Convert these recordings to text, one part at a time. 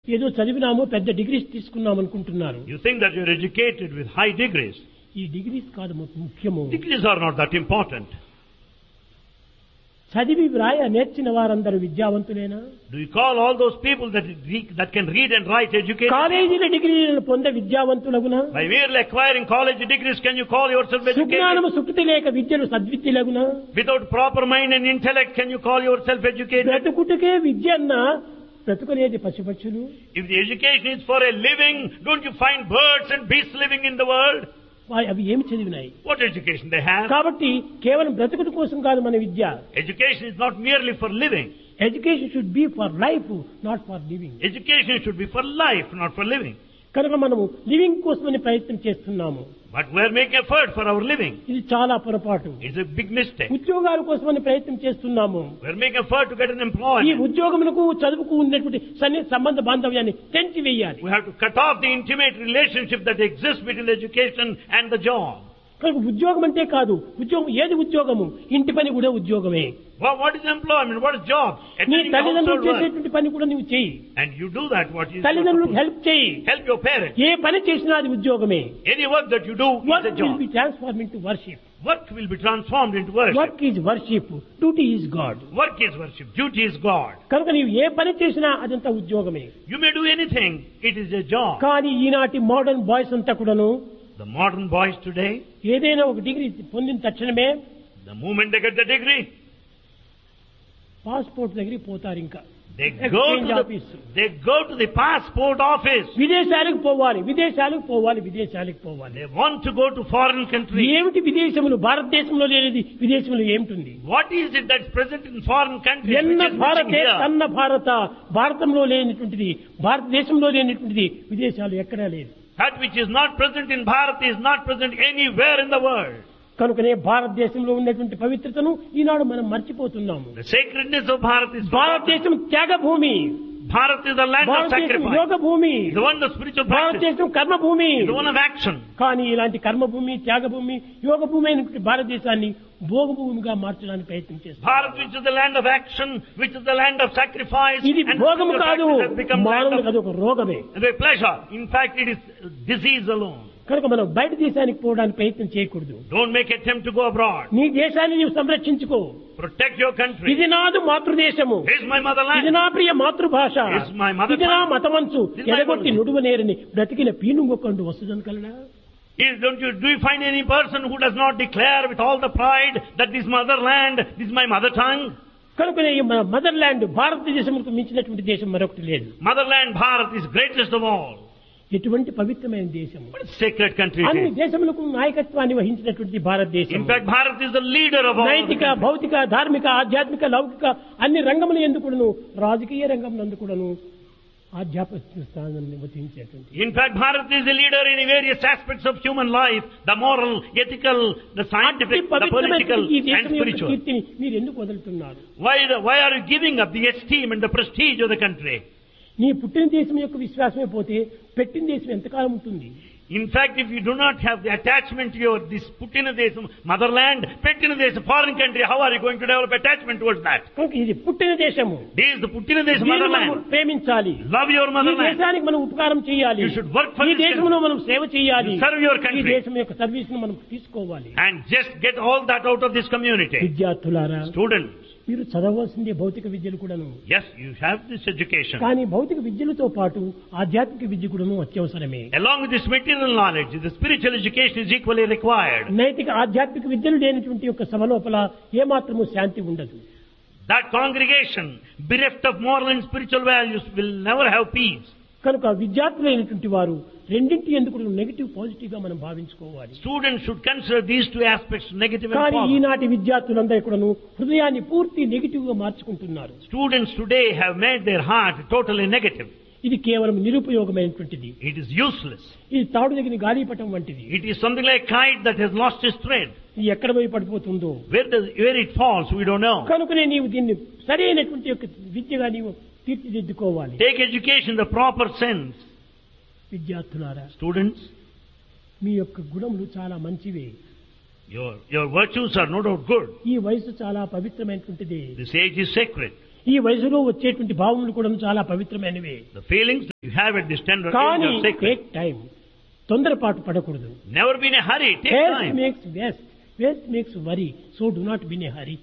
ఏదో చదివినాము పెద్ద డిగ్రీస్ తీసుకున్నాం అనుకుంటున్నారు. You think that you are educated with high degrees. ఈ డిగ్రీస్ కాదు ముఖ్యము. Degrees are not that important. చదివి వ్రాయ నేర్చిన వారందరూ విద్యావంతులేనా? Do you call all those people that can read and write educated? కాలేజీల డిగ్రీలను పొందే విద్యావంతులగునా? By merely acquiring college degrees, can you call yourself educated? సుజ్ఞానము Sukriti లేక విద్యలు సద్విద్యలగునా? Without proper mind and intellect, can you call yourself educated? బ్రతుకుటకే విద్య అన్న బ్రతుకునేది పశుపక్షులు. If the education is for a living, don't you find birds and beasts living in the world? అవి ఏమి చదివినాయి? What education they have? కాబట్టి కేవలం బ్రతుకుట కోసం కాదు మన విద్య. Education is not merely for living. Education should be for life, not for living. Education should be for life, not for living. కనుక మనము లివింగ్ కోసమని ప్రయత్నం చేస్తున్నాము. But we are making effort for our living. ఇది చాలా పొరపాటు. It's a big mistake. ఉద్యోగాల కోసమని ప్రయత్నం చేస్తున్నాము. We are making effort to get an ఈ employment. ఉద్యోగములకు చదువుకు ఉన్నటువంటి సంబంధ బాంధవ్యాన్ని తెంచి వేయాలి. We have to cut off the intimate relationship that exists between education and the job. కనుక ఉద్యోగం అంటే కాదు, ఉద్యోగం ఏది ఉద్యోగము? ఇంటి పని కూడా ఉద్యోగమే. What is employment? What is job? నీ Attending తల్లిదండ్రులు household work. చేసేటువంటి పని కూడా నువ్వు చెయ్యి. And you do that what is తల్లిదండ్రులకు హెల్ప్ చేయి. help your parents. ఏ పని చేసినా అది ఉద్యోగమే. Any work that you do is work a will job. Be transform into worship. Work will be transformed into worship. Work is worship, duty is God. Work is worship. Duty is God. కనుక నీవు ఏ పని చేసినా అదంతా ఉద్యోగమే. You may do anything. It is a job. కానీ ఈనాటి modern boys అంతా కూడాను The modern boys today, ఏదైనా ఒక డిగ్రీ పొందిన తక్షణమే the moment they get the degree, passport దగ్గరికి పోతారు. ఇంకా they exchange office, go to the passport office. విదేశాలకు పోవాలి, విదేశాలకు పోవాలి, విదేశాలకు పోవాలి. They want to go to foreign countries. ఏమిటి విదేశములు? భారతదేశంలో లేనిది విదేశంలో ఏమిటి? What is it that's present in foreign countries? ఎన్న which is భారతే missing here? తన్న భారత, భారతంలో లేనిటువంటిది, భారతదేశంలో లేనిటువంటిది విదేశాలు ఎక్కడా లేదు. That which is not present in Bharat is not present anywhere in the world. కనుకనే భారతదేశంలో ఉన్నటువంటి పవిత్రతను ఈనాడు మనం మర్చిపోతున్నాము. The sacredness of Bharat is forgotten. భారతదేశం త్యాగ భూమి, Bharat is the land of భారతదేశం sacrifice. యోగ భూమి, The one of spiritual practice. భారతదేశం కర్మ భూమి. The one of action. కానీ ఇలాంటి కర్మభూమి, త్యాగభూమి, యోగ భూమి అయినటువంటి భారతదేశాన్ని భోగభూమిగా మార్చడానికి ప్రయత్నం చేస్తారు. Bharat, which is the land of action, which is the land of sacrifice, ఇది and భోగము spiritual కాదు, practice has become land మానవులకు of అదొక రోగమే. the pleasure. In fact, it is disease alone. కనుక మనం బయట దేశానికి పోవడానికి ప్రయత్నం చేయకూడదు. Don't make attempt to go abroad. నీ దేశాన్ని నీవు సంరక్షించుకో. Protect your country. ఇది నాదు మాతృదేశము, This is my ఇది motherland. నా ప్రియ మాతృభాష, This is my mother ఇది నా tongue. మతమంచు This is my ఎడగొట్టి mother. నుడువనేరని బ్రతికిన పీనుగొక్కండు వస్తుందని కలడా? Do you find any person who does not declare with all the pride that this motherland, this is my mother tongue? కనుకనే ఈ మన mother land భారతదేశంకు మించినటువంటి దేశం మరొకటి లేదు. Motherland Bharat is greatest of all. ఎటువంటి పవిత్రమైన దేశం, What a sacred country అన్ని it is. దేశములకు నాయకత్వాన్ని వహించినటువంటి భారతదేశం. In fact, Bharat is the leader of all. నైతిక, the countries. భౌతిక, ధార్మిక, ఆధ్యాత్మిక, లౌకిక అన్ని రంగముల ఎందుకును, రాజకీయ రంగం నందుకును ఆధ్యాత్మిక స్థానాన్ని వహించేటువంటి. In fact, Bharat is the leader in various aspects of human life, the moral, ethical, the scientific, the political ఈ and దేశం యొక్క spiritual. కీర్తిని మీరు ఎందుకు వదులుతున్నారు? Why are you giving up the esteem and the prestige of the country? నీ పుట్టిన దేశం యొక్క విశ్వాసమే పోతే పెట్టిన దేశం ఎంతకాలం ఉంటుంది? In fact, if you do not have the attachment to your this Puttina Desam, motherland, Pettina Desam, foreign country, how are you going to develop attachment towards that? కనుక ఇది పుట్టిన దేశము, This is the Puttina Desam, దీన్ని మనం motherland. ప్రేమించాలి. Love your ఈ motherland. దేశానికి మనం ఉపకారం చేయాలి. You should work for ఈ this దేశంలో మనం సేవ చేయాలి. You serve your ఈ country. దేశం యొక్క సర్వీస్ ను మనం తీసుకోవాలి. And just get all that out of this community. విద్యార్థులారా, Students, మీరు చదవవలసిందే భౌతిక విద్యలు కూడాను. yes, you have this education. కానీ భౌతిక విద్యలతో పాటు ఆధ్యాత్మిక విద్య కూడాను అత్యవసరమే. Along with this material knowledge, the spiritual education is equally required. నైతిక ఆధ్యాత్మిక విద్యలు లేనటువంటి యొక్క సభ లోపల ఏమాత్రము శాంతి ఉండదు. That congregation, bereft of moral and spiritual values, will never have peace. కనుక విద్యార్థులైనటువంటి వారు రెండింటి ఎందుకు నెగిటివ్ పాజిటివ్ గా మనం భావించుకోవాలి. Students should consider these two aspects, negative and కానీ positive. ఈనాటి విద్యార్థులందరూ కూడాను హృదయాన్ని పూర్తి నెగిటివ్ గా మార్చుకుంటున్నారు. Students today have made their heart totally negative. ఇది కేవలం నిరుపయోగమైనటువంటిది. It is useless. ఇది తాడు దగ్గర గాలిపటం వంటిది. It is something like a kite that has lost its thread. ఇది ఎక్కడ పోయి పడిపోతుందో, Where it falls, we don't know. కనుకనే నీవు దీన్ని సరైనటువంటి యొక్క విద్యగా నీవు తీర్చిదిద్దుకోవాలి. Take education in the proper sense. విద్యార్థులారా, Students, మీ యొక్క గుణములు చాలా మంచివే. your virtues are no doubt good. ఈ వయసు చాలా పవిత్రమైనటువంటిది. This age is sacred. ఈ వయసులో వచ్చేటువంటి భావములు కూడా చాలా పవిత్రమైనవే. The feelings you have at this tender age కానీ are sacred. టేక్ టైం, తొందరపాటు పడకూడదు. Never be in a hurry. Take Haste time. makes waste, waste makes worry, so do not be in a hurry.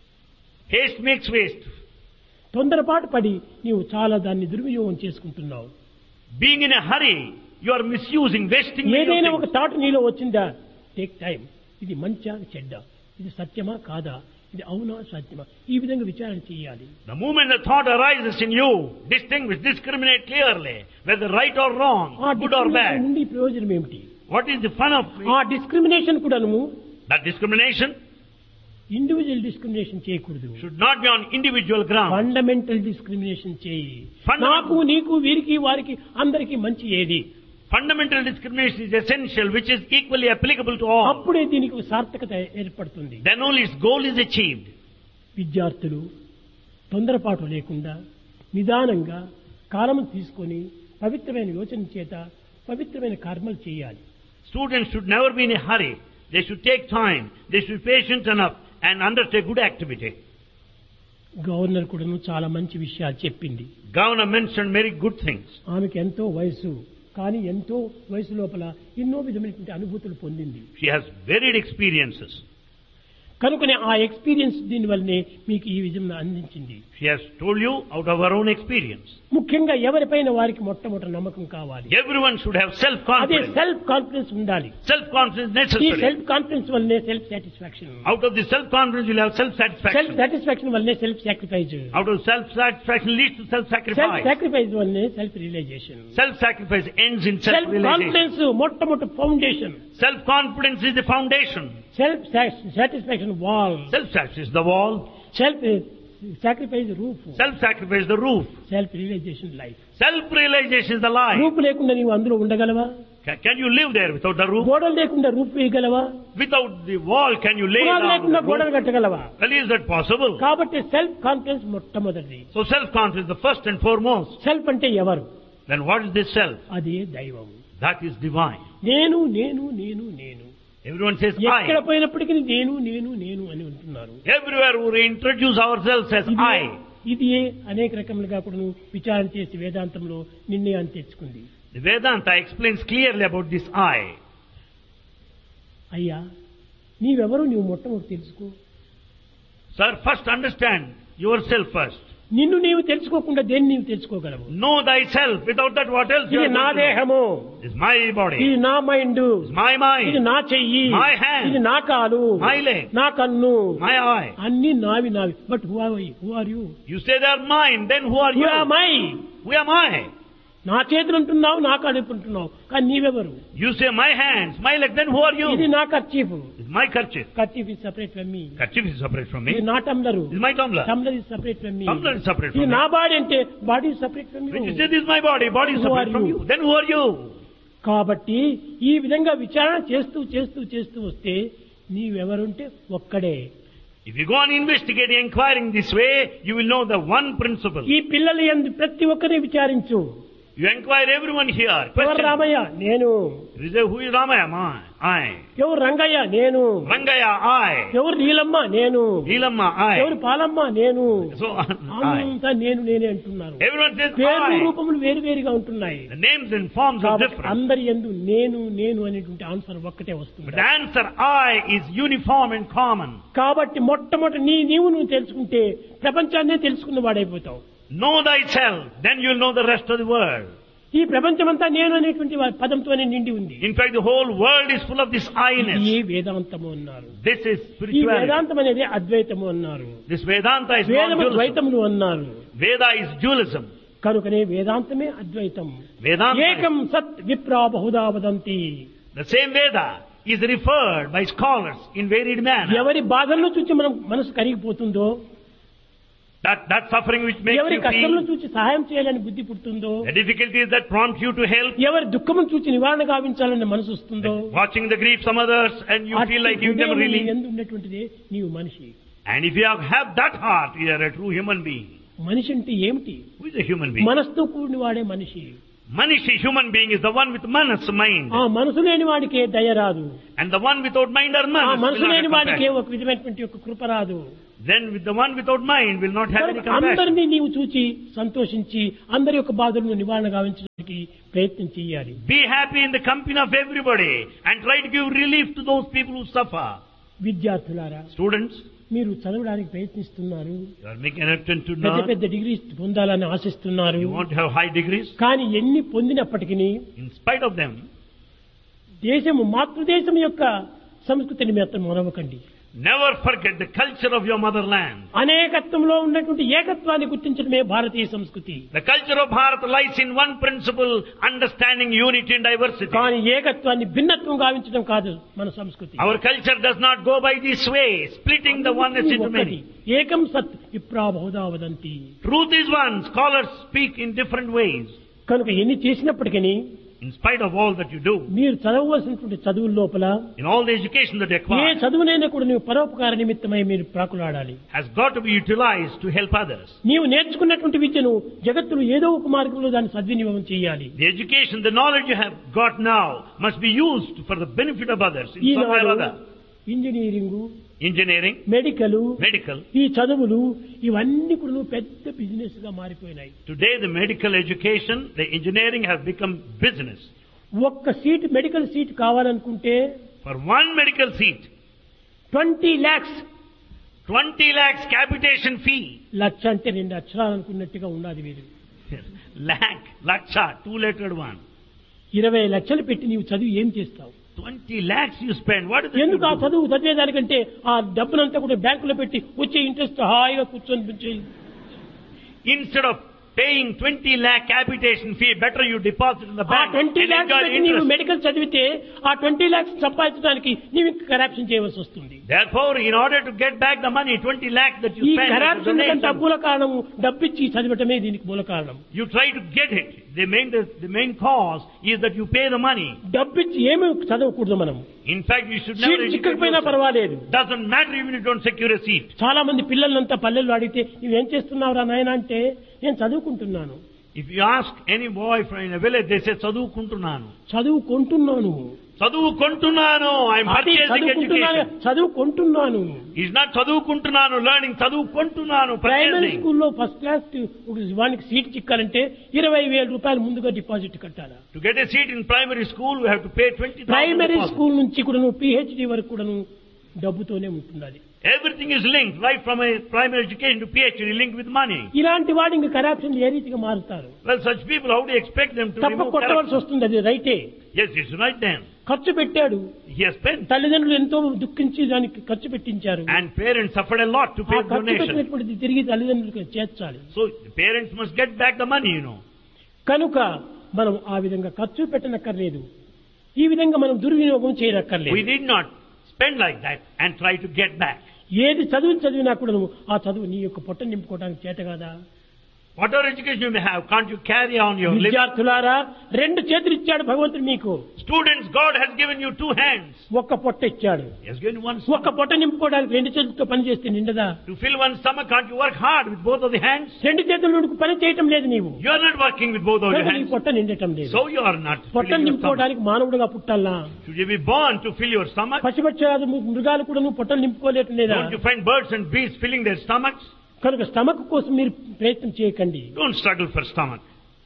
Haste makes waste. తొందరపాటు పడి నీవు చాలా దాన్ని దుర్వినియోగం చేసుకుంటున్నావు. Being in a hurry, you are misusing, wasting ఏదైనా many ఒక things. Thought నీలో వచ్చిందా, టేక్ టైం. ఇది మంచా చెడ్డ, ఇది సత్యమా కాదా, ఇది అవునా సత్యమా, ఈ విధంగా విచారణ చేయాలి. The moment the thought arises in you, distinguish, discriminate clearly whether right or wrong, ఆ good or discrimination bad. నుండి ప్రయోజనం ఏమిటి? What is the fun of ఆ డిస్క్రిమినేషన్ కూడాను that discrimination? ఇండివిజువల్ డిస్క్రిమినేషన్ చేయకూడదు. Should not be on individual ground. Fundamental discrimination చేయి. Fundamental- నాకు నీకు వీరికి వారికి అందరికి మంచి ఏది, Fundamental discrimination is essential, which is equally applicable to all. అప్పుడే దీనికి సార్థకత ఏర్పడుతుంది. Then only its goal is achieved. విద్యార్థులు తొందరపాటు లేకుండా నిదానంగా కాలము తీసుకొని పవిత్రమైన యోచన చేత పవిత్రమైన కర్మలు చేయాలి. Students should never be in a hurry. They should take time. They should be patient enough and undertake good activity. Governor కూడాను చాలా మంచి విషయాలు చెప్పింది. Governor mentioned very good things. ఆమెకు ఎంతో వయసు, కానీ ఎంతో వయసు లోపల ఎన్నో విధమైనటువంటి అనుభూతులు పొందింది. She has varied experiences. కనుకనే ఆ ఎక్స్పీరియన్స్ దీని వల్లనే మీకు ఈ విధంగా అందించింది. She has told you out of her own experience. ముఖ్యంగా ఎవరిపైన వారికి మొట్టమొదటి నమ్మకం కావాలి. Everyone should have అదే self-confidence. సెల్ఫ్ కాన్ఫిడెన్స్ ఉండాలి. Self-confidence ఈ necessary. సెల్ఫ్ కాన్ఫిడెన్స్ వల్లనే self satisfaction, Out of the self-confidence, you'll have self self-satisfaction. Satisfaction వల్లనే self sacrifice, Out of self-satisfaction leads to self self-sacrifice. Sacrifice వల్లనే self realisation. Self-sacrifice ends in self self-realization. Confidence మొట్టమొదటి foundation, Self-confidence is the foundation. Self satisfaction wall, Self-satisfaction is the wall. Self sacrifice roof, Self-sacrifice is the roof. Self realisation life. Self-realization is the life. Roof లేకుండా నీవు అందులో ఉండగలవా? Can you live there without the roof? గోడలు లేకుండా roof వేయగలవా? Without the wall, can you lay పునాది down లేకుండా the గోడలు roof? కట్టగలవా? Well, is that possible? కాబట్టి self confidence మొట్టమొదటిది. So self-confidence is the first and foremost. Self అంటే ఎవరు? Then what is this self? అదే దైవం. That is divine. నేను నేను నేను నేను, Everyone says ఎక్కడ I. పోయినప్పటికీ నేను నేను నేను అని ఉంటున్నారు. Everywhere we introduce ourselves as I. ఇది అనేక రకములుగా కూడా విచారణ చేసి వేదాంతంలో నిర్ణయాన్ని తెచ్చుకుంది. The Vedanta explains clearly about this I. అయ్యా, నీవెవరు నీవు మొట్టమొదటి తెలుసుకో. Sir, first understand yourself first. నిన్ను నీవు తెలుసుకోకుండా దేన్ని నీవు తెలుసుకోగలవు? Know thyself. Without that, what else you ఇది are నా going to know? దేహము, This is my body. ఇది నా మైండ్, This is my ఇది mind. నా చెయ్యి, My hand. ఇది నా కాలు, My leg. నా కన్ను, My eye. అన్ని నావి నావి. But who are you? You say they are mine. Then who are who you? Are my? Who am I? నా చేతులు ఉంటున్నావు, నా కాళ్ళు ఉంటున్నావు, కానీ నీవెవరు? You say my hands, my leg. Then who are ఇది you? నా kerchief, This is my kerchief. Kerchief is separate from me. Kerchief is separate from ఇది me. నా టంబ్లరు, This is my tumbler. Tumbler is separate from me. Tumbler is separate ఇది from నా me. Body అంటే body separate from When you me. say this is my body, body is Who separate are from you? you. Then who are you? కాబట్టి ఈ విధంగా విచారణ చేస్తూ చేస్తూ చేస్తూ వస్తే నీవెవరుంటే ఒక్కడే. If you go on investigating, inquiring this way, you will know the one principle. ఈ పిల్లలు యందు ప్రతి ఒక్కరిని విచారించు. You inquire everyone here. ఎవరు Question. రామయ్య? నేను. You say, who is Ramaya? I. ఎవరు రంగయ్య? నేను. Rangaya, I. ఎవరు నీలమ్మ? నేను. Neelamma, ఎవరు I. పాలమ్మ? నేను. So on, I. అంతా నేను నేనే అంటున్నారు. Everyone says పేరు I. రూపములు వేరు వేరుగా ఉంటున్నాయి. The names and forms are కాబట్టి different. అందరి యందు నేను నేను అనేటువంటి ఆన్సర్ ఒక్కటే But వస్తుంది. the answer I is uniform and common. కాబట్టి మొట్టమొదటి నీవు నువ్వు తెలుసుకుంటే ప్రపంచాన్నే తెలుసుకున్న వాడైపోతావు. Know thyself, then you'll know the rest of the world. ఈ ప్రపంచమంతా నేను అనేటువంటి పదంతోనే నిండి ఉంది. In fact, the whole world is full of this I-ness. ఈ వేదాంతము అన్నారు. This is ఈ spirituality. వేదాంతం అనేది అద్వైతము అన్నారు. This Vedanta is వేదము non-dualism. ద్వైతములు అన్నారు. Veda is dualism. కనుకనే వేదాంతమే అద్వైతం. Vedanta, ఏకం సత్ విప్రా Bahuda వదంతి. the same Veda is referred by scholars in varied manner. ఎవరి బాధలను చూసి మనం మనసు కరిగిపోతుందో, That suffering which makes ఎవరి you కష్టంలో feel, చూసి సహాయం చేయాలని బుద్ధి పుడుతుందో, the difficulties that prompt you to help, ఎవరి దుఃఖమును చూసి నివారణ గావించాలని మనసు వస్తుందో, watching the grief of others and you feel like you never really. ఎందు ఉన్నటువంటిదే నీవు మనిషి. And if you have that heart, you are a true human being. మనిషి అంటే ఏమిటి? Who is a human being? మనసుతో కూడిన వాడే మనిషి. Manishi, human being, is the one with manas, mind. ఆ మనసు లేని వాడికే దయ రాదు. And the one without mind or ఆ manas మనసు will not లేని have వాడికే compassion. ఒక విధమైనటువంటి ఒక కృప రాదు. then with the one without mind will not have any compassion. అందరినీ నీవు చూచి సంతోషించి అందరి యొక్క బాధలను నివారణ గావించడానికి ప్రయత్నం చేయాలి. Be happy in the company of everybody and try to give relief to those people who suffer. విద్యార్థులారా, Students, మీరు చదవడానికి ప్రయత్నిస్తున్నారు, you are making an attempt to పెద్ద learn. పెద్ద డిగ్రీ పొందాలని ఆశిస్తున్నారు. You want to have high degrees. కానీ ఎన్ని పొందినప్పటికీ In spite of them, దేశము మాతృదేశం యొక్క సంస్కృతిని మాత్రం మరవకండి. never forget the culture of your motherland. అనేకత్వంలో ఉన్నటువంటి ఏకత్వాన్ని గుర్తించడమే భారతీయ సంస్కృతి. The culture of Bharat lies in one principle, understanding unity and diversity. కానీ ఏకత్వాన్ని భిన్నత్వం గావించడం కాదు మన సంస్కృతి. Our culture does not go by this way, splitting the oneness into many. ఏకం సత్ విప్రా Bahuda వదంతి. Truth is one. Scholars speak in different ways. కనుక ఎన్ని చేసినప్పటికీ In spite of all that you do, మీరు చదవవలసినటువంటి చదువుల లోపల in all the education that you A acquire, చదువునైనా కూడా నీవు పరోపకార నిమిత్తమై మీరు ప్రాకులాడాలి. has got to be utilized to help others. నీవు నేర్చుకున్నటువంటి విద్యను జగత్తులో ఏదో ఒక మార్గంలో దాన్ని సద్వినియోగం చేయాలి. The education, the knowledge you have got now must be used for the benefit of others in some way or other. Engineering, Engineering, medical, medical. ఈ చదువులు ఇవన్నీ కూడా పెద్ద బిజినెస్ గా మారిపోయినాయి. Today the medical education, the engineering has become business. ఒక్క seat medical seat కావాలనుకుంటే For one medical seat, 20 lakhs. 20 lakhs capitation fee. లక్ష అంటే 2 అక్షరాలు అనుకున్నట్టుగా ఉన్నది వీరు. Lakh, laksha, two-lettered one. 20 లక్షలు పెట్టి నీవు చదివి ఏం చేస్తావు? 20 lakhs you spend. What is it? ఎందుకు ఆ చదువు చదివేదానికంటే ఆ డబ్బునంతా కూడా బ్యాంకులో పెట్టి వచ్చే ఇంట్రెస్ట్ హాయిగా కూర్చొని Instead of paying 20 lakh capitation fee, better you deposit in the ఆ bank 20 and lakhs enjoy పెట్టి నీవు interest. మెడికల్ చదివితే ఆ 20 lakhs సంపాదించడానికి నీవు కరప్షన్ చేయవలసి వస్తుంది. Therefore, in order to get back the money, 20 lakhs that you ఈ spend, as a corruption donation, కంటే మూల కారణం డబ్బిచ్చి చదివటమే దీనికి మూల కారణం. you try to get it. The main cause is that you pay the money. డబ్బిచ్చి ఏమి చదవకూడదు మనం. In fact, you should never seat educate చిక్కకపోయినా yourself. పర్వాలేదు. Doesn't matter even if you don't secure a seat. చాలా మంది పిల్లలంతా పల్లెల్లో అడిగితే నువ్వేం చేస్తున్నావురా నాయన అంటే నేను చదువుకుంటున్నాను. If you ask any boy from in a village, they say, చదువుకుంటున్నాను. చదువుకుంటున్నాను. చదువుకుంటున్నాను. I'm purchasing education. చదువుకుంటున్నాను. He's not చదువుకుంటున్నాను, learning. చదువుకుంటున్నాను, ప్రైమరీ purchasing. స్కూల్లో ఫస్ట్ క్లాస్ వానికి సీట్ చిక్కాలంటే 20,000 రూపాయలు ముందుగా డిపాజిట్ కట్టాలా. To get a seat in primary school, we have to pay 20,000 primary deposit. School నుంచి కూడా PhD వరకు కూడా డబ్బుతోనే ఉంటున్నది. Everything is linked, right from a primary education to PhD, linked with money. ఇలాంటి వాడు ఇంకా కరప్షన్ ఏ రీతిగా మారుతారు? Well, such people, how do you expect them to తప్ప remove కొట్టవలసి corruption? వస్తుంది. అది రైటే. Yes, it's right then. ఖర్చు పెట్టాడు. He has spent. తల్లిదండ్రులు ఎంతో దుఃఖించి దానికి ఖర్చు పెట్టించారు. And parents suffered a lot to ఆ pay ఖర్చు donation. పెట్టినటువంటి తిరిగి తల్లిదండ్రులకు చేర్చాలి. So, the parents must get back the money, you know. కనుక మనం ఆ విధంగా ఖర్చు పెట్టనక్కర్లేదు. ఈ విధంగా మనం దుర్వినియోగం We చేయనక్కర్లేదు. did not spend like that and try to get back. ఏది చదివినా కూడా ఆ చదువు నీ యొక్క పొట్ట నింపుకోవడానికి చేత కాదా? Whatever education you may have, can't you carry on your living? విద్యార్థులారా, 2 చేతులు ఇచ్చాడు భగవంతుడు మీకు. Students, God has given you 2 hands. ఒక్క పొట్ట ఇచ్చాడు. He has given you one ఒక్క stomach. పొట్ట నింపుకోవడానికి 2 చేతులతో పని చేస్తే నిండదా? To fill one stomach, can't you work hard with both of the hands? 2 చేతుల నుండి పని చేయటం లేదు నీవు. You are not working with both of your కనుక నీ hands. పొట్ట నిండటం లేదు. So you are not పొట్ట filling your stomach. నింపుకోవడానికి మానవుడుగా పుట్టాలా? Should you be born to fill your stomach? పశుపక్షాలు మృగాలు కూడా నువ్వు పొట్టలు నింపుకోలేటం లేదా? Don't you find birds and beasts filling their stomachs? కనుక స్టమక్ కోసం మీరు ప్రయత్నం చేయకండి. Don't struggle for stomach.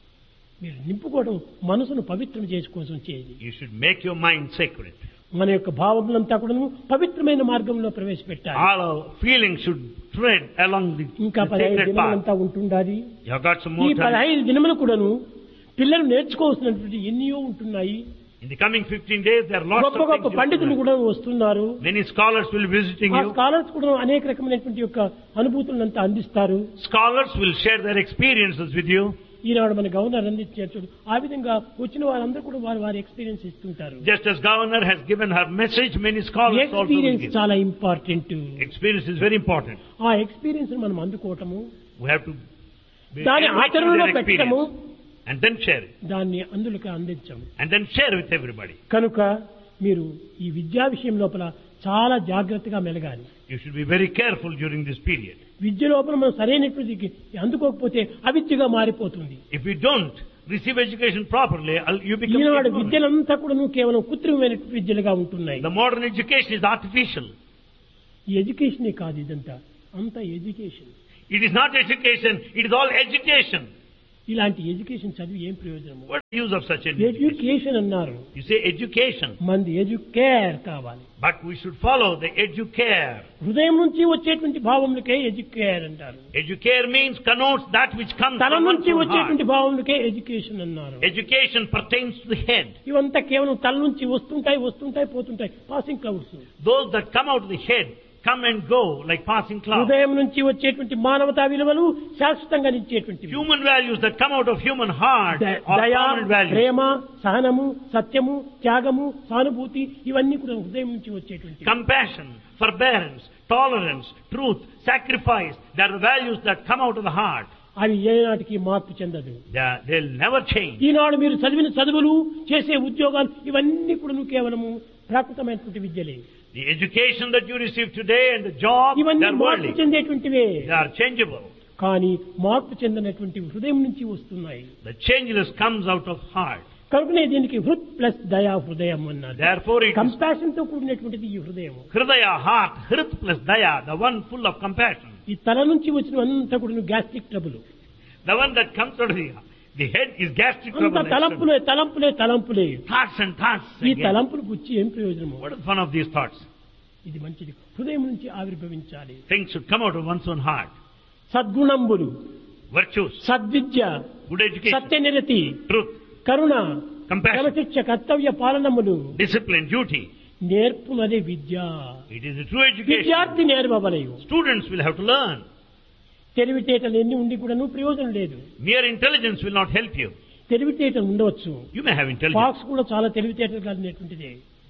మీరు నింపుకోవడం మనసును పవిత్రం చేసుకోసం చేయండి. You should make your mind sacred. మన యొక్క భావములంతా కూడా పవిత్రమైన మార్గంలో ప్రవేశపెట్టాలి. All our feelings should tread along the ఇంకా 15 sacred path. దినములంతా ఉంటుండాలి. You have got some ఈ more time. 15 దినములు కూడాను పిల్లలు నేర్చుకోవాల్సినటువంటి ఎన్నో ఉంటున్నాయి. In the coming 15 days, there are lots గొప్ప of గొప్ప things. పండితులు కూడా వస్తున్నారు. Many scholars will be visiting ఆ you. స్కాలర్స్ కూడా అనేక రకమైనటువంటి యొక్క అనుభూతులంతా అందిస్తారు. Scholars will share their experiences with you. ఈనాడు మన గవర్నర్ అందించారు. ఆ విధంగా వచ్చిన వారందరూ కూడా వారి ఎక్స్పీరియన్స్ ఇస్తుంటారు. Just as governor has given her message, many scholars also will experience give. చాలా important. Experience is very important. ఆ ఎక్స్పీరియన్స్ మనం అందుకోవటము, We have to be దాని enriched with ఆచరణలో their పెట్టడము, experience and then share it. దాన్ని అందులోకి అందించము. And then share with everybody. కనుక మీరు ఈ విద్యా విషయం లోపల చాలా జాగ్రత్తగా మెలగాలి. You should be very careful during this period. విద్య లోపల మనం సరైనటువంటి అందుకోకపోతే అవిద్యగా మారిపోతుంది. If you don't receive education properly, you become Eenadu ignorant. విద్యలంతా కూడా కేవలం కృత్రిమమైన విద్యలుగా ఉంటున్నాయి. The modern education is artificial. ఈ ఎడ్యుకేషనే కాదు ఇదంతా. అంత education. It is not education, it is all agitation. ఇలాంటి ఎడ్యుకేషన్ చదివి ఏం ప్రయోజనము? What is the use of such an education? Education అన్నారు. You say education, మంది ఎడ్యుకేర్ కావాలి. but we should follow the educare. హృదయం నుంచి వచ్చేటువంటి భావములకే ఎడ్యుకేర్ అంటారు. Educare means connotes that which comes తల from one's నుంచి own heart. వచ్చేటువంటి భావములకే ఎడ్యుకేషన్ అన్నారు. Education pertains to the head. ఇవంతా కేవలం తల నుంచి వస్తుంటాయి పోతుంటాయి, passing clouds. Those that come out of the head come and go like passing clouds. హృదయం నుంచి వచ్చేటువంటి మానవతా విలువలు శాశ్వతంగా నిలిచేటువంటి Human values that come out of human heart are దయ, permanent values. ప్రేమ, సహనము, సత్యము, త్యాగము, సానుభూతి ఇవన్నీ కూడా హృదయం నుంచి వచ్చేటువంటి. Compassion, forbearance, tolerance, truth, sacrifice, they are the values that come out of the heart. అవి ఏనాటికి మార్పు చెందదు. They'll never change. ఈనాడు మీరు చదివిన చదువులు, చేసే ఉద్యోగాలు ఇవన్నీ కూడా కేవలము ప్రాకృతమైనటువంటి విద్యలే. The education that you receive today and the job, they ఇవన్నీ are మార్పు worldly. చెందేటువంటివే. They are changeable. కానీ మార్పు చెందినటువంటి హృదయం నుంచి వస్తున్నాయి. The changeless comes out of heart. కనుకనే దీనికి హృత్ ప్లస్ దయా హృదయం అన్నారు. Therefore it is కంపాషన్ తో కూడినటువంటిది ఈ హృదయం. Hridaya, heart, Hrit plus Daya, the one full of compassion. ఈ తల నుంచి వచ్చిన అంతా కూడా gastric trouble. The one that comes out of the head is gastric అంత trouble. తలంపులే. Thoughts and thoughts. ఈ Again. తలంపులు గుచ్చి ఏం ప్రయోజనము? What is the fun of these thoughts? ఇది మంచిది. హృదయం నుంచి ఆవిర్భవించాలి. Things should come out of one's own heart. సద్గుణంబులు, Virtues, సద్విద్య, good education, సత్యనిరతి, truth, Karuna, compassion, క్రమశిక్ష, కర్తవ్య పాలనములు, discipline, duty. నేర్పునదే Vidya. It is a true education. విద్యార్థి నేర్వవలయు. Students will have to learn. తెలివితేటలు ఎన్ని ఉండి కూడా ప్రయోజనం లేదు. Mere intelligence will not help you. తెలివితేటలు ఉండవచ్చు. You may have intelligence. Pox కూడా చాలా తెలివితేటలు కలిగినటువంటిదే.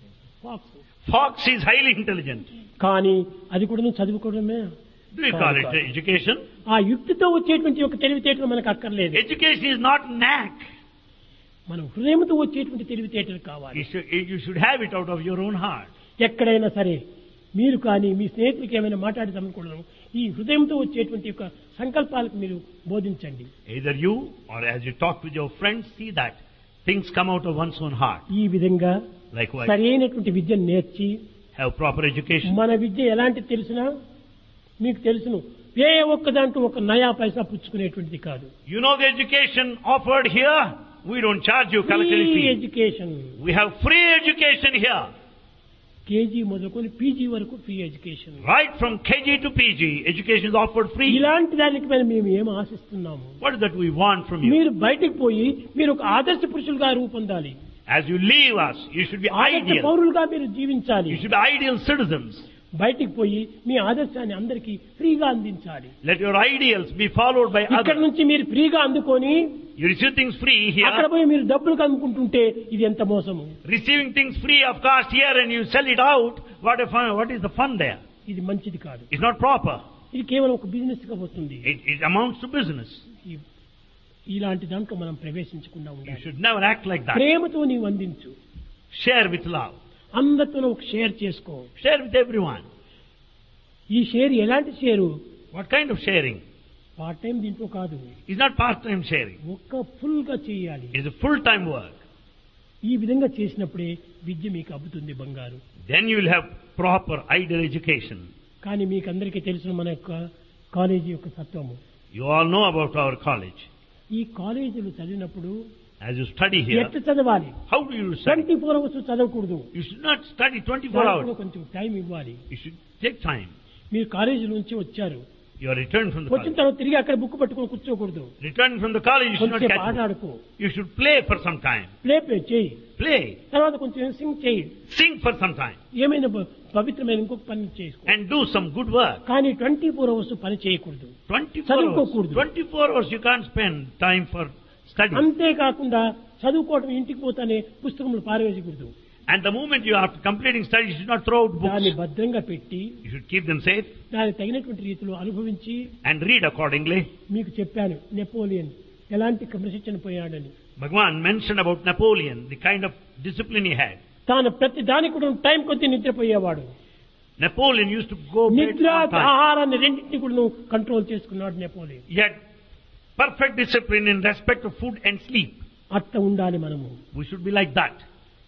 Fox is highly intelligent. కానీ అది కూడా చదువుకోవడమే. Do we call it education? ఆ యుక్తితో వచ్చేటువంటి ఒక తెలివితేటలు మనకు అక్కర్లేదు. Education is not knack. మనం హృదయంతో వచ్చేటువంటి తెలివితేటలు కావాలి. You should have it out of your own heart. ఎక్కడైనా సరే మీరు కానీ మీ స్నేహితులకి ఏమైనా మాట్లాడదామనుకోవడం ఈ హృదయంతో వచ్చేటువంటి ఒక సంకల్పాలకు మీరు బోధించండి. Either you or as you talk with your friends, see that things come out of one's own heart. ఈ విధంగా Likewise, సరైనటువంటి విద్యను నేర్చి have proper education. మన విద్య ఎలాంటి తెలిసినా మీకు తెలుసును, ఏ ఒక్క దాంట్లో ఒక నయా పైసా పుచ్చుకునేటువంటిది కాదు. You know the education offered here? We don't charge you collection free fee. Education. We have free education here. KG మొదలుకొని పీజీ వరకు free education. Right from KG to PG, education is offered free. ఇలాంటి దానికి మేము ఏం ఆశిస్తున్నాము? What is that we want from you? మీరు బయటికి పోయి మీరు ఒక ఆదర్శ పురుషులుగా రూపొందాలి. As you leave us, you should be ఆదర్శ ideal. పౌరులుగా మీరు జీవించాలి. You should be ideal citizens. బయటికి పోయి మీ ఆదర్శాన్ని అందరికీ ఫ్రీగా అందించాలి. Let your ideals be followed by ఇక్కడ others. నుంచి మీరు ఫ్రీగా అందుకొని You receive things free అక్కడ here. పోయి మీరు డబ్బులు కనుక్కుంటుంటే ఇది ఎంత మోసము. Receiving things free of cost here and you sell it out. What is the fun there? ఇది మంచిది కాదు. It's not proper. ఇది కేవలం ఒక బిజినెస్ గా వస్తుంది. It amounts to business. ఇలాంటి దాంట్లో మనం ప్రవేశించకుండా You ఉండాలి. should never act like that. ప్రేమతో నీవు అందించు. Share with love. అందరితో ఒక షేర్ చేసుకో. Share with everyone. ఈ షేర్ ఎలాంటి share? What kind of sharing? Part time దీంట్లో కాదు. It's not part-time sharing. ఒక్క ఫుల్ గా చేయాలి. It's a full-time work. ఈ విధంగా చేసినప్పుడే విద్య మీకు అబ్బుతుంది బంగారు. Then you will have proper ideal education. కానీ మీకు అందరికీ తెలిసిన మన యొక్క కాలేజీ యొక్క తత్వము. You all know about our college. ఈ కాలేజీలు చదివినప్పుడు As you study here, ఎట్లా చదవాలి? how do you study? 24 hours చదవకూడదు. You should not study 24 దానికి hours. కొంచెం టైం ఇవ్వాలి. You should take time. మీరు కాలేజీ నుంచి వచ్చారు, You are returned from the వచ్చిన college. తర్వాత తిరిగి అక్కడ బుక్ పట్టుకొని కూర్చోకూడదు. Returning from the college, you should not కొంచెం catch పాట book. ఆడుకో, You should play for some time. Play చేయి, Play. తర్వాత కొంచెం సింగ్ చేయి, Sing for some time. ఏమైనా పవిత్రమైన ఇంకొక పని చేసుకో. And do some good work. కానీ 24 అవర్స్ పని చేయకూడదు. 24 hours. చదువుకోకూడదు. 24 hours you can't spend time for study. అంతేకాకుండా చదువుకోవడం ఇంటికి పోతానే పుస్తకములు పారవేయకూడదు. And the moment you are completing study, you should not throw out దాన్ని books. భద్రంగా పెట్టి You should keep them safe దానికి తగినటువంటి రీతిలో అనుభవించి, and read accordingly. మీకు చెప్పాను నెపోలియన్ ఎలాంటి క్రమశిక్షణ పోయాడని. Bhagwan mentioned about Napoleon, the kind of discipline he had. తాను ప్రతి దానికి కూడా టైం కొద్ది నిద్రపోయేవాడు. Napoleon used to go bed నిద్ర on time. ఆహారాన్ని రెండింటిని కూడా కంట్రోల్ చేసుకున్నాడు Napoleon. He had perfect discipline in respect of food and sleep. అట్ట ఉండాలి మనము. We should be like that.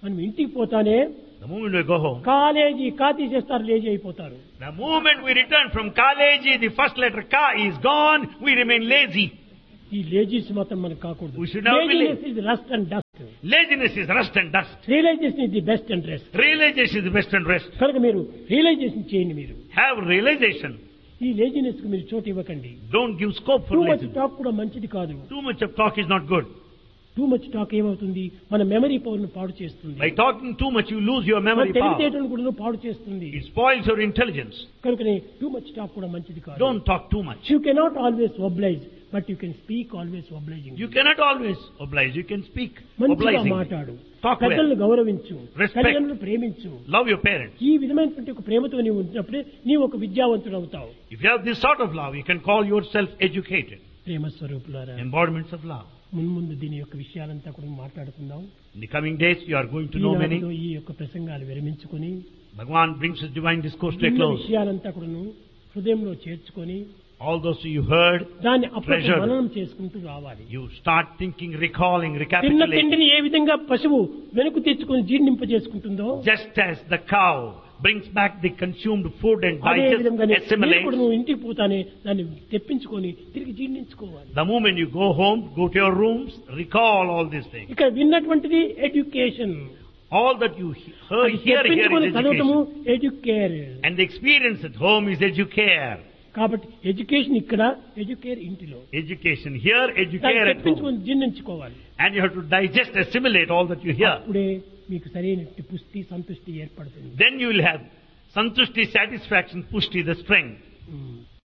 మనం ఇంటికి పోతానే The moment we go home, college కాతీ చేస్తారు, లేజీ అయిపోతారు. the moment we return from college, the first letter Ka is gone, we remain lazy. ఈ లేజీస్ మాత్రం మనకు కాకూడదు. We should not be laziness is rust and dust. Laziness is rust and dust. Realisation is the best and rest. Realization is the best and rest. కనుక మీరు realisation చేయండి. మీరు Have realization. ఈ laziness కు మీరు చోటు ఇవ్వకండి. Don't give scope for too much laziness. Talk కూడా మంచిది కాదు. Too much of talk is not good. Too much talk ఏమవుతుంది, మన మెమరీ పవర్ ను పాడు చేస్తుంది. By talking too much, you lose your మన memory power. తెలివితేటలను కూడా పాడు చేస్తుంది. It spoils your intelligence. కనుకనే టూ మచ్ టాక్ కూడా మంచిది కాదు. Don't talk too much. You cannot always oblige, but you can speak always obliging. You cannot always oblige. You can speak మంచిగా obliging. మాట్లాడు, Talk well. పెద్దలను గౌరవించు, Respect. తల్లిదండ్రులను ప్రేమించు. Love your parents. ఈ విధమైనటువంటి ఒక ప్రేమతో నీవు ఉంచినప్పుడే నీవు ఒక విద్యావంతుడు అవుతావు. If you have this sort of love, you can call yourself educated. ప్రేమ స్వరూపులారా, Embodiments of love. మున్ముందు దీని యొక్క విషయాలంతా కూడా మాట్లాడుకుందాం. In the coming days, you are going to know many. ఈనాటితో ఈ యొక్క ప్రసంగాలు విరమించుకొని Bhagavan brings his divine discourse to a విన్న close. విషయాలంతా కూడాను హృదయంలో చేర్చుకొని All those you heard, దాన్ని అప్పుడు treasure. మననం చేసుకుంటూ రావాలి. You start thinking, recalling, తిన్న recapitulating. తిండిని ఏ విధంగా పశువు వెనుక తెచ్చుకొని జీర్ణింప చేసుకుంటుందో Just as the cow brings back the consumed food and అదే digests, విధంగా కూడా assimilates. నువ్వు ఇంటికి పోతానే దాన్ని తెప్పించుకొని తిరిగి జీర్ణించుకోవాలి. The moment you go home, go to your rooms, recall all these things. ఇక్కడ విన్నటువంటిది education, All that you hear here తెప్పించుకొని is చదవటము education. Educare. And the experience at home is educare. కాబట్టి ఎడ్యుకేషన్ ఇక్కడ, ఎడ్యుకేర్ ఇంటిలో. Education here, దాన్ని educare at home. తెప్పించుకొని జీర్ణించుకోవాలి. And you have to digest, assimilate all that you hear. అప్పుడే మీకు సరైన పుష్టి సంతృష్టి ఏర్పడుతుంది. Then you will have santushti, satisfaction, pushti, the strength.